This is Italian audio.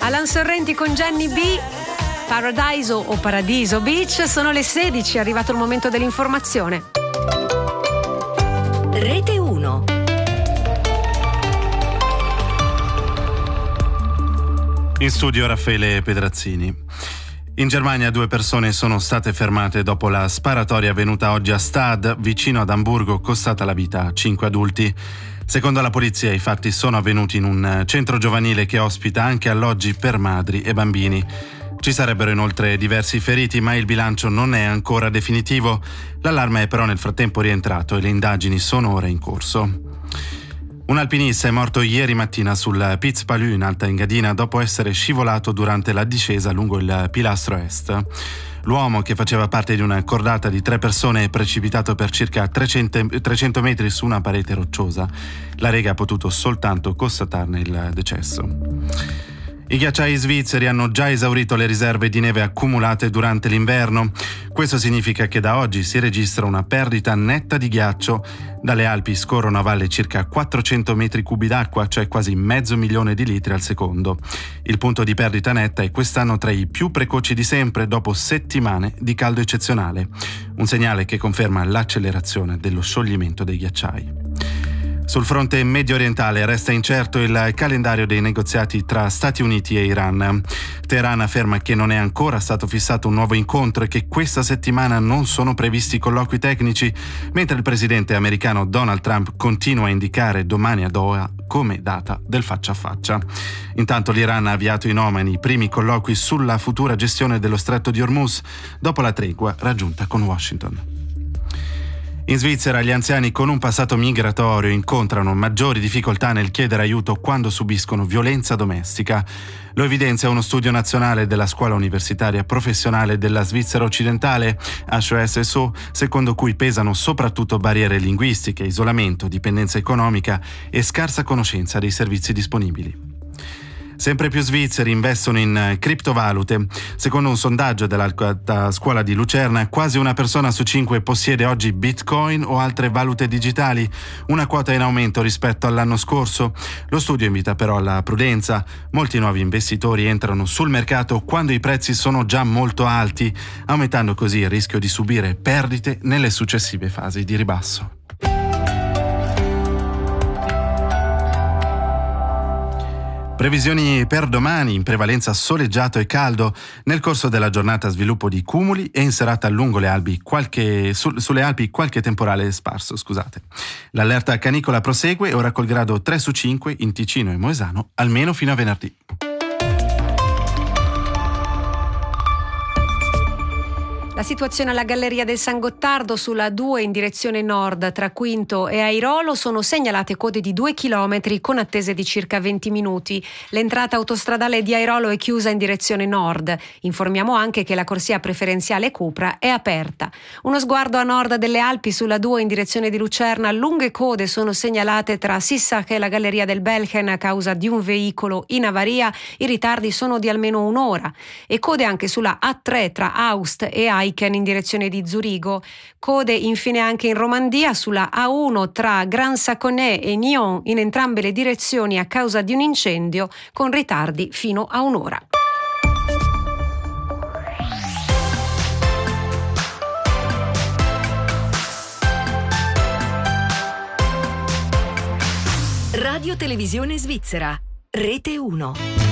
Alan Sorrenti con Jenny B. Paradiso o Paradiso Beach. Sono le 16, è arrivato il momento dell'informazione. Rete 1. In studio Raffaele Pedrazzini. In Germania 2 persone sono state fermate dopo la sparatoria avvenuta oggi a Stade, vicino ad Amburgo, costata la vita a 5 adulti. Secondo la polizia i fatti sono avvenuti in un centro giovanile che ospita anche alloggi per madri e bambini. Ci sarebbero inoltre diversi feriti, ma il bilancio non è ancora definitivo. L'allarme è però nel frattempo rientrato e le indagini sono ora in corso. Un alpinista è morto ieri mattina sul Piz Palu in Alta Engadina dopo essere scivolato durante la discesa lungo il pilastro est. L'uomo, che faceva parte di una cordata di 3 persone, è precipitato per circa 300 metri su una parete rocciosa. La Lega ha potuto soltanto constatarne il decesso. I ghiacciai svizzeri hanno già esaurito le riserve di neve accumulate durante l'inverno. Questo significa che da oggi si registra una perdita netta di ghiaccio. Dalle Alpi scorrono a valle circa 400 metri cubi d'acqua, cioè quasi 500.000 di litri al secondo. Il punto di perdita netta è quest'anno tra i più precoci di sempre, dopo settimane di caldo eccezionale. Un segnale che conferma l'accelerazione dello scioglimento dei ghiacciai. Sul fronte medio orientale resta incerto il calendario dei negoziati tra Stati Uniti e Iran. Teheran afferma che non è ancora stato fissato un nuovo incontro e che questa settimana non sono previsti colloqui tecnici, mentre il presidente americano Donald Trump continua a indicare domani a Doha come data del faccia a faccia. Intanto l'Iran ha avviato in Oman i primi colloqui sulla futura gestione dello stretto di Hormuz dopo la tregua raggiunta con Washington. In Svizzera gli anziani con un passato migratorio incontrano maggiori difficoltà nel chiedere aiuto quando subiscono violenza domestica. Lo evidenzia uno studio nazionale della Scuola Universitaria Professionale della Svizzera Occidentale, HSSO, secondo cui pesano soprattutto barriere linguistiche, isolamento, dipendenza economica e scarsa conoscenza dei servizi disponibili. Sempre più svizzeri investono in criptovalute. Secondo un sondaggio dell'Alta Scuola di Lucerna, quasi una persona su 5 possiede oggi Bitcoin o altre valute digitali, una quota in aumento rispetto all'anno scorso. Lo studio invita però alla prudenza. Molti nuovi investitori entrano sul mercato quando i prezzi sono già molto alti, aumentando così il rischio di subire perdite nelle successive fasi di ribasso. Previsioni per domani: in prevalenza soleggiato e caldo, nel corso della giornata sviluppo di cumuli e in serata lungo le Alpi sulle Alpi qualche temporale sparso. L'allerta canicola prosegue ora col grado 3 su 5 in Ticino e Moesano, almeno fino a venerdì. La situazione alla Galleria del San Gottardo sulla 2 in direzione nord tra Quinto e Airolo sono segnalate code di 2 chilometri con attese di circa 20 minuti. L'entrata autostradale di Airolo è chiusa in direzione nord. Informiamo anche che la corsia preferenziale Cupra è aperta. Uno sguardo a nord delle Alpi sulla 2 in direzione di Lucerna, lunghe code sono segnalate tra Sissach e la Galleria del Belchen a causa di un veicolo in avaria. I ritardi sono di almeno un'ora. E code anche sulla A3 tra Aust e Aiken in direzione di Zurigo. Code infine anche in Romandia sulla A1 tra Grand Saconnet e Nyon in entrambe le direzioni a causa di un incendio, con ritardi fino a un'ora. Radio Televisione Svizzera, Rete 1.